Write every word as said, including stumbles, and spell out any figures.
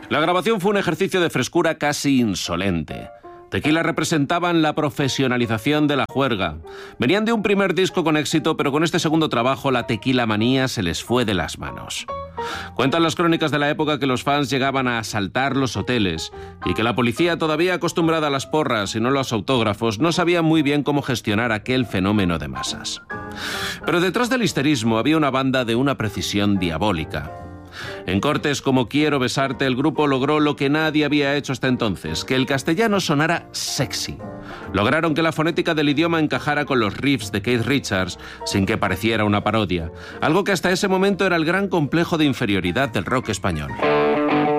La grabación fue un ejercicio de frescura casi insolente. Tequila representaban la profesionalización de la juerga. Venían de un primer disco con éxito, pero con este segundo trabajo la tequila manía se les fue de las manos. Cuentan las crónicas de la época que los fans llegaban a asaltar los hoteles y que la policía, todavía acostumbrada a las porras y no a los autógrafos, no sabía muy bien cómo gestionar aquel fenómeno de masas. Pero detrás del histerismo había una banda de una precisión diabólica. En cortes como Quiero besarte, el grupo logró lo que nadie había hecho hasta entonces, que el castellano sonara sexy. Lograron que la fonética del idioma encajara con los riffs de Keith Richards sin que pareciera una parodia, algo que hasta ese momento era el gran complejo de inferioridad del rock español.